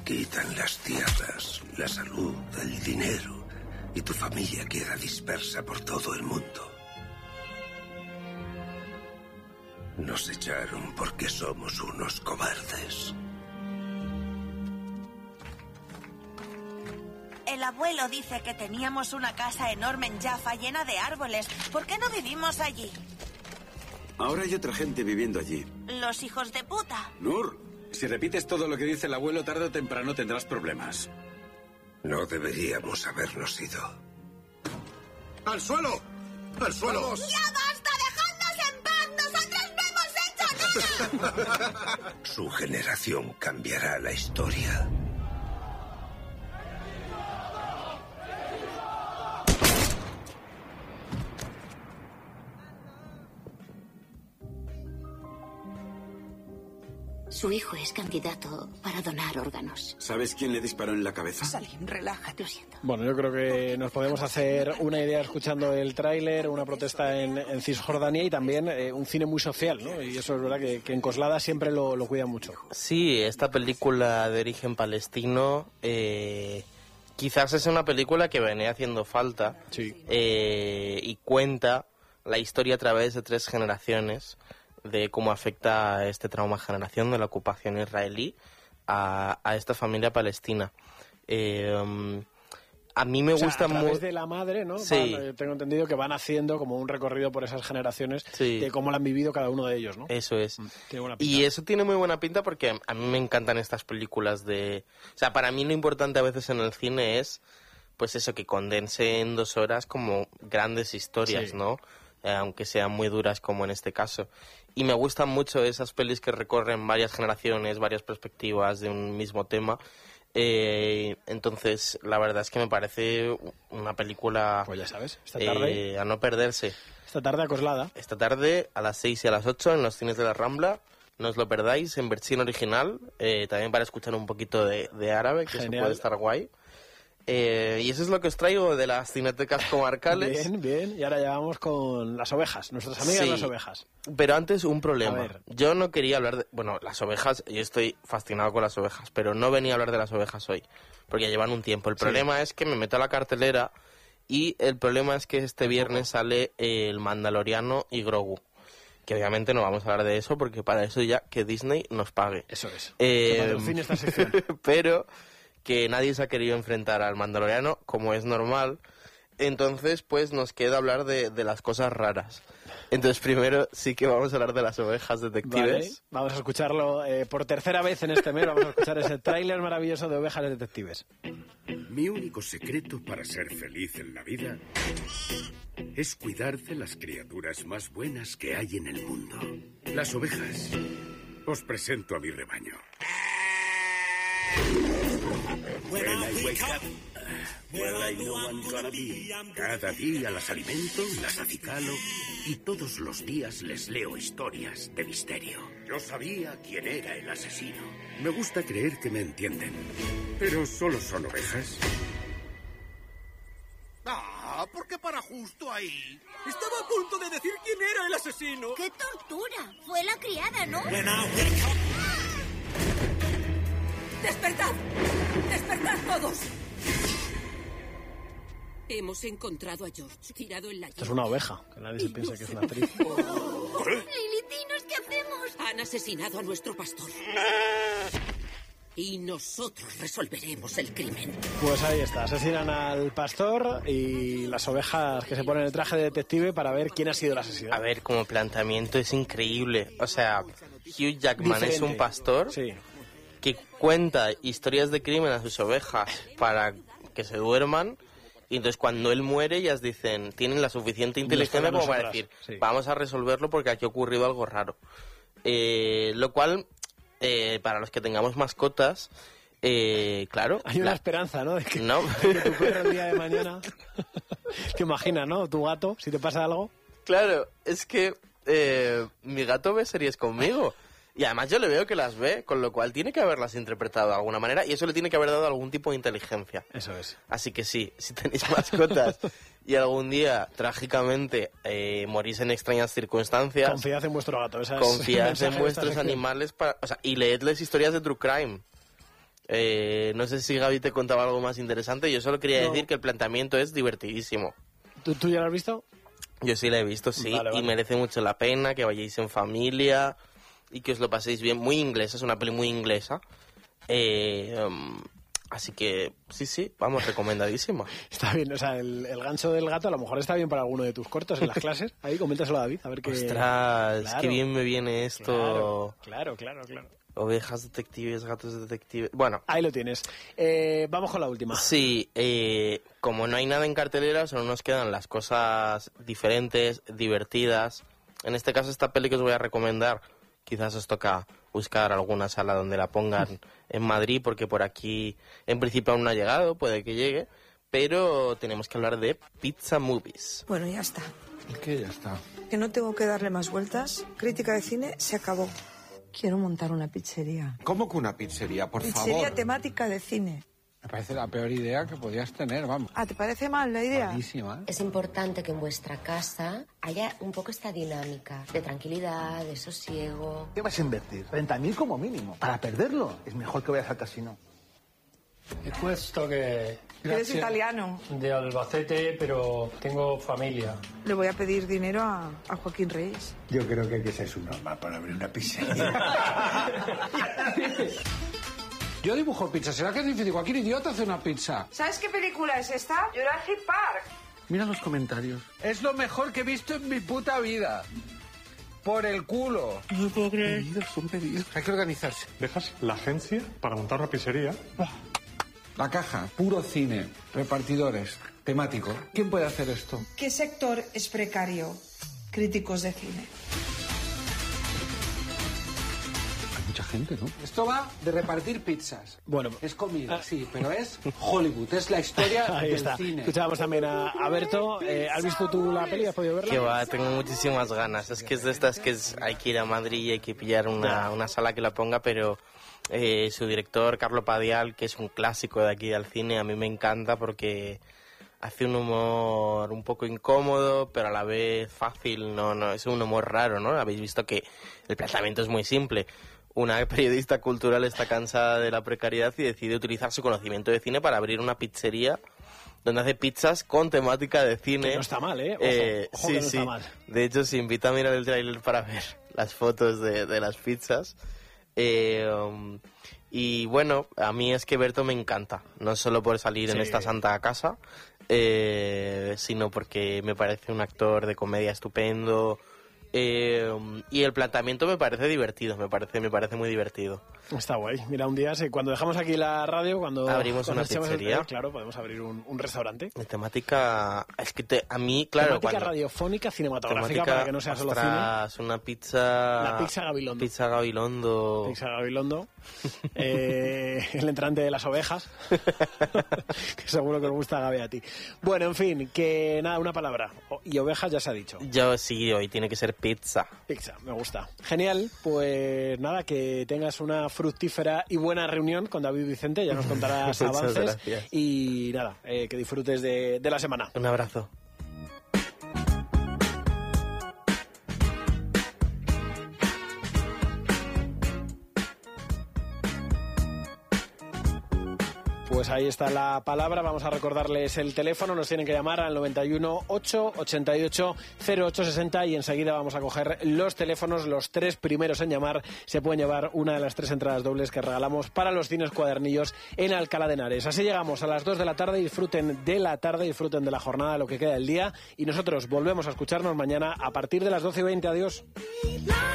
quitan las tierras, la salud, el dinero, y tu familia queda dispersa por todo el mundo. Nos echaron porque somos unos cobardes. El abuelo dice que teníamos una casa enorme en Jaffa llena de árboles. ¿Por qué no vivimos allí? Ahora hay otra gente viviendo allí. Los hijos de puta. Nur, si repites todo lo que dice el abuelo, tarde o temprano tendrás problemas. No deberíamos habernos ido. ¡Al suelo! ¡Al suelo! ¡Ya basta! ¡Dejadnos en paz! ¡Nosotros no hemos hecho nada! Su generación cambiará la historia. Su hijo es candidato para donar órganos. ¿Sabes quién le disparó en la cabeza? Salim, relájate. Lo siento. Bueno, yo creo que nos podemos hacer una idea escuchando el tráiler, una protesta en Cisjordania y también un cine muy social, ¿no? Y eso es verdad que en Coslada siempre lo cuidan mucho. Sí, esta película de origen palestino quizás es una película que venía haciendo falta. Sí. Y cuenta la historia a través de 3 generaciones de cómo afecta este trauma generación de la ocupación israelí a esta familia palestina. A mí me gusta mucho. A través de la madre, ¿no? Sí. Tengo entendido que van haciendo como un recorrido por esas generaciones de cómo lo han vivido cada uno de ellos, ¿no? Eso es. Tiene buena pinta. Y eso tiene muy buena pinta porque a mí me encantan estas películas de... O sea, para mí lo importante a veces en el cine es, pues eso, que condense en 2 horas como grandes historias, ¿no? Aunque sean muy duras como en este caso. Y me gustan mucho esas pelis que recorren varias generaciones, varias perspectivas de un mismo tema. Entonces, la verdad es que me parece una película... Pues ya sabes, esta tarde... a no perderse. Esta tarde a Coslada. Esta tarde a las 6 y a las 8 en los cines de la Rambla. No os lo perdáis, en versión original. También para escuchar un poquito de árabe, que eso puede estar guay. Y eso es lo que os traigo de las cinetecas comarcales. Bien, bien. Y ahora ya vamos con las ovejas, nuestras amigas las ovejas. Pero antes un problema. Yo no quería hablar de... Bueno, las ovejas, yo estoy fascinado con las ovejas, pero no venía a hablar de las ovejas hoy, porque ya llevan un tiempo. El problema es que me meto a la cartelera y el problema es que este viernes sale El Mandaloriano y Grogu. Que obviamente no vamos a hablar de eso, porque para eso ya que Disney nos pague. Eso es. Que patrocine esta sección. Pero... que nadie se ha querido enfrentar al Mandaloriano, como es normal. Entonces, pues nos queda hablar de las cosas raras. Entonces, primero sí que vamos a hablar de las ovejas detectives. Vale, vamos a escucharlo por tercera vez en este mes. Vamos a escuchar ese tráiler maravilloso de Ovejas Detectives. Mi único secreto para ser feliz en la vida es cuidar de las criaturas más buenas que hay en el mundo. Las ovejas. Os presento a mi rebaño. When I wake up, where I know I'm gonna be. Cada día las alimento, las acicalo y todos los días les leo historias de misterio. Yo sabía quién era el asesino. Me gusta creer que me entienden, pero solo son ovejas. ¿Por qué para justo ahí? Estaba a punto de decir quién era el asesino. ¡Qué tortura! Fue la criada, ¿no? ¡Despertad! ¡Despertad todos! Hemos encontrado a George tirado en la... Esto es una oveja, que nadie se piensa que es una actriz. Lily, dinos qué hacemos. Han asesinado a nuestro pastor. Y nosotros resolveremos el crimen. Pues ahí está, asesinan al pastor y las ovejas que se ponen el traje de detective para ver quién ha sido el asesino. A ver, como planteamiento es increíble. O sea, Hugh Jackman es un pastor que cuenta historias de crimen a sus ovejas para que se duerman. Y entonces cuando él muere ellas dicen, tienen la suficiente inteligencia como para decir, vamos a resolverlo porque aquí ha ocurrido algo raro. Lo cual... para los que tengamos mascotas, claro. Hay una esperanza, ¿no? De que, no. De que tu perro el día de mañana... Te imaginas, ¿no? Tu gato, si te pasa algo. Claro, es que mi gato ve series conmigo. Y además yo le veo que las ve, con lo cual tiene que haberlas interpretado de alguna manera y eso le tiene que haber dado algún tipo de inteligencia. Eso es. Así que sí, si tenéis mascotas y algún día, trágicamente, morís en extrañas circunstancias... Confiad en vuestro gato. Confiad en vuestros animales y leedles historias de True Crime. No sé si Gaby te contaba algo más interesante. Yo solo quería decir que el planteamiento es divertidísimo. ¿Tú ya lo has visto? Yo sí la he visto, sí. Vale. Y merece mucho la pena que vayáis en familia y que os lo paséis bien. Muy inglesa, es una peli muy inglesa. Así que, sí, vamos, recomendadísima. Está bien, o sea, el gancho del gato a lo mejor está bien para alguno de tus cortos en las clases. Ahí, coméntaselo a David, a ver qué... Ostras, claro, qué bien me viene esto. Claro. Ovejas detectives, gatos detectives... Bueno. Ahí lo tienes. Vamos con la última. Sí, como no hay nada en cartelera, solo nos quedan las cosas diferentes, divertidas. En este caso, esta peli que os voy a recomendar, quizás os toca buscar alguna sala donde la pongan en Madrid, porque por aquí en principio aún no ha llegado, puede que llegue, pero tenemos que hablar de Pizza Movies. Bueno, ya está. ¿Qué ya está? Que no tengo que darle más vueltas. Crítica de cine se acabó. Quiero montar una pizzería. ¿Cómo que una pizzería? Por favor. Pizzería temática de cine. Me parece la peor idea que podías tener, vamos. ¿Te parece mal la idea? Buenísima. Es importante que en vuestra casa haya un poco esta dinámica de tranquilidad, de sosiego. ¿Qué vas a invertir? 30.000 como mínimo. Para perderlo, es mejor que vayas al casino. He puesto que... Eres italiano. De Albacete, pero tengo familia. Le voy a pedir dinero a Joaquín Reyes. Yo creo que hay que ser subnormal para abrir una pizzería. Yo dibujo pizza. ¿Será que es difícil? Cualquier idiota hace una pizza. ¿Sabes qué película es esta? Jurassic Park. Mira los comentarios. Es lo mejor que he visto en mi puta vida. Por el culo. No me puedo creer. Son pedidos. Hay que organizarse. ¿Dejas la agencia para montar una pizzería? La caja, puro cine, repartidores, temático. ¿Quién puede hacer esto? ¿Qué sector es precario? Críticos de cine. Hay mucha gente, ¿no? Esto va de repartir pizzas. Bueno, es comida, sí, pero es Hollywood, es la historia ahí del está. cine. Escuchábamos también a Berto. ¿Has visto tú la peli? ¿Has podido verla? Que va, tengo muchísimas ganas. Es que es de estas que hay que ir a Madrid y hay que pillar una sala que la ponga, pero... su director, Carlo Padial, que es un clásico de aquí del cine, a mí me encanta porque hace un humor un poco incómodo, pero a la vez fácil, no es un humor raro, ¿no? Habéis visto que el planteamiento es muy simple. Una periodista cultural está cansada de la precariedad y decide utilizar su conocimiento de cine para abrir una pizzería donde hace pizzas con temática de cine. Que no está mal, ¿eh? Ojo sí, que no está mal. De hecho, se invita a mirar el tráiler para ver las fotos de las pizzas. Y bueno, a mí es que Berto me encanta, no solo por salir en esta santa casa, sino porque me parece un actor de comedia estupendo, y el planteamiento me parece divertido, me parece muy divertido. Está guay. Mira, un día, cuando dejamos aquí la radio, cuando abrimos una pizzería, claro, podemos abrir un restaurante. De temática, es que a mí, claro, temática radiofónica, cinematográfica, para que no sea solo cine. Una pizza. La pizza Gabilondo. Pizza Gabilondo. Pizza Gabilondo. El entrante de las ovejas. Que seguro que os gusta, Gaby, a ti. Bueno, en fin, que nada, una palabra. Y ovejas ya se ha dicho. Yo sí, hoy tiene que ser pizza. Pizza, me gusta. Genial, pues nada, que tengas una fructífera y buena reunión con David Vicente, ya nos contarás avances. Gracias. Y nada, que disfrutes de la semana. Un abrazo. Pues ahí está la palabra. Vamos a recordarles el teléfono. Nos tienen que llamar al 91 8 88 0860 y enseguida vamos a coger los teléfonos. Los 3 primeros en llamar se pueden llevar una de las 3 entradas dobles que regalamos para los cines Cuadernillos en Alcalá de Henares. Así llegamos a las 2 de la tarde. Disfruten de la tarde, disfruten de la jornada, lo que queda del día. Y nosotros volvemos a escucharnos mañana a partir de las 12:20. Adiós.